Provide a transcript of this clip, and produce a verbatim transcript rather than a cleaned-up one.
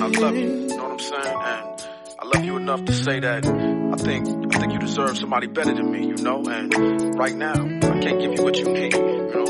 and I love you. You know what I'm saying? And I love you enough to say that I think I think you deserve somebody better than me, you know? And right now, I can't give you what you need, you know?